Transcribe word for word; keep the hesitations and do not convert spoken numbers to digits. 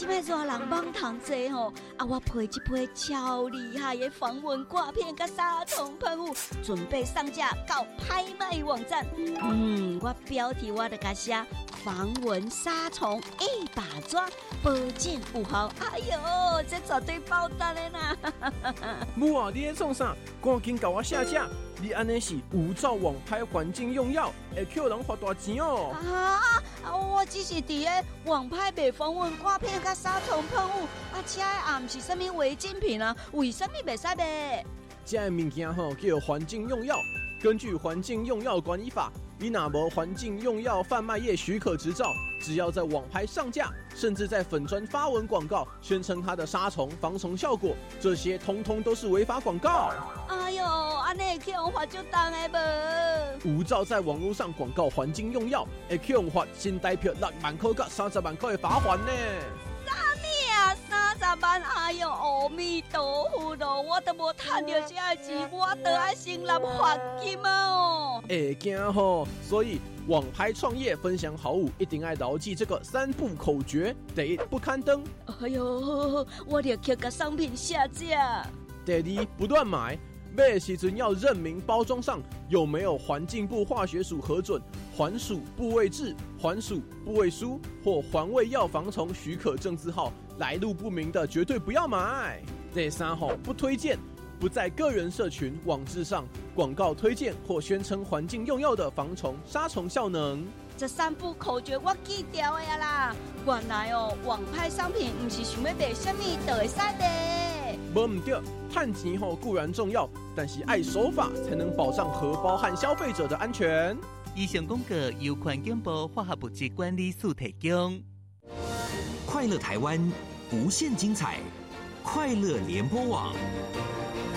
在热人网糖济吼，啊，我配一批超厉害的防蚊挂片甲杀虫喷雾，准备上架到拍卖网站。嗯，我标题我就甲写防蚊杀虫一把抓，保证有效。哎呦，这绝对爆单的啦！ 母啊，你在创啥？赶紧甲我下架！你安尼是无照网拍环境用药，会扣人罚大钱哦！ 啊，我只是伫个网拍卖防蚊挂片甲杀虫喷雾，啊，车也毋是啥物违禁品啊，为什么袂使卖？ 这物件吼叫环境用药，根据环境用药管理法，你若无环境用药贩卖业许可执照，只要在网拍上架，甚至在粉专发文广告，宣称它的杀虫防虫效果，这些通通都是违法广告。 哎呦，安尼会去用罚就重的无？ 无照在网络上广告环境用药，会去用罚新台币六万块到三十万块的罚款呢。 啥物啊？三十万？哎呦，阿弥陀佛咯！我都无赚到这个钱，我都要先拿罚金啊！哦， 会惊吼，所以网拍创业分享好物，一定要牢记这个三不口诀：第一，不刊登； 哎呦，我立刻把商品下架； 第二，不乱买。买的时阵要认明包装上有没有环境部化学署核准、环署部位制、环署部位书或环卫药防虫许可证字号，来路不明的绝对不要买。第三吼，不推荐，不在个人社群、网志上广告推荐或宣称环境用药的防虫、杀虫效能。 这三不口诀我记掉的呀啦！原来哦，网拍商品不是想要卖什么就会使的。 无唔对，赚钱吼固然重要，但是爱守法才能保障荷包和消费者的安全。 以上广告由环境部化学物质管理署提供。 快乐台湾，无限精彩，快乐联播网。